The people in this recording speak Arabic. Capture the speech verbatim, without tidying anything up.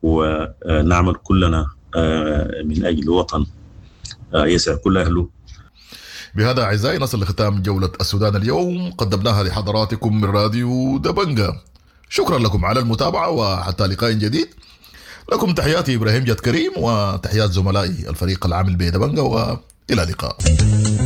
ونعمل كلنا من أجل وطن يسع كل أهله. بهذا أعزائي نصل لختام جولة السودان اليوم، قدمناها لحضراتكم من راديو دبنجة. شكرا لكم على المتابعة وحتى لقاء جديد. لكم تحياتي إبراهيم جد كريم وتحيات زملائي الفريق العامل بدبنجة، وإلى اللقاء.